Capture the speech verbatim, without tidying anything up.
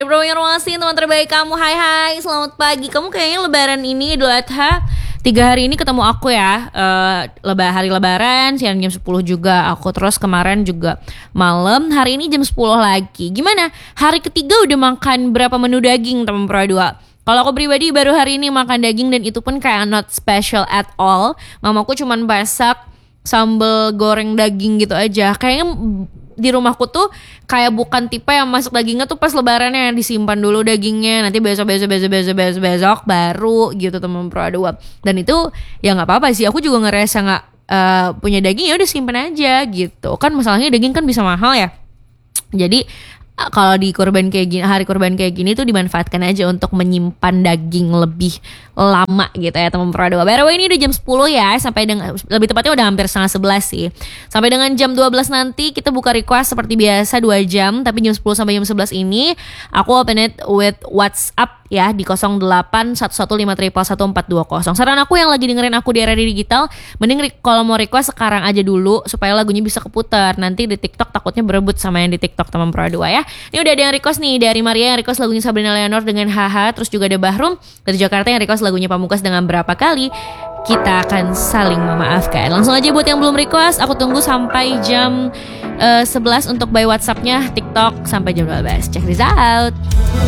Informasi teman terbaik kamu. Hai hai, selamat pagi. Kamu kayaknya lebaran ini Idul Adha Tiga hari ini ketemu aku ya, uh, leba, hari lebaran siang jam sepuluh juga aku. Terus kemarin juga malam, hari ini jam sepuluh lagi. Gimana? Hari ketiga udah makan berapa menu daging teman Pro dua? Kalau aku pribadi baru hari ini makan daging, dan itu pun kayak not special at all. Mamaku cuman masak sambal goreng daging gitu aja. Kayaknya di rumahku tuh kayak bukan tipe yang masak dagingnya tuh pas lebarannya, yang disimpan dulu dagingnya, nanti besok besok besok besok besok besok baru gitu teman Pro dua. Dan itu ya nggak apa-apa sih, aku juga ngerasa nggak uh, punya daging ya udah simpen aja gitu kan. Masalahnya daging kan bisa mahal ya, jadi kalau di kurban kayak gini, hari kurban kayak gini tuh dimanfaatkan aja untuk menyimpan daging lebih lama gitu ya teman Pro dua. By the way, ini udah jam sepuluh ya, sampai dengan lebih tepatnya udah hampir setengah sebelas sih. Sampai dengan jam dua belas nanti kita buka request seperti biasa dua jam, tapi jam sepuluh sampai jam sebelas ini aku open it with WhatsApp ya di nol delapan satu satu lima triple satu empat dua nol. Saran aku yang lagi dengerin aku di era digital, mending re- kalau mau request sekarang aja dulu supaya lagunya bisa keputar. Nanti di TikTok takutnya berebut sama yang di TikTok teman Pro dua ya. Ini udah ada yang request nih dari Maria yang request lagunya Sabrina Leonor dengan Haha. Terus juga ada Bahrum dari Jakarta yang request lagunya Pamungkas dengan Berapa Kali. Kita akan saling memaafkan. Langsung aja buat yang belum request, aku tunggu sampai jam uh, sebelas untuk by WhatsAppnya TikTok sampai jam dua belas. Check this out.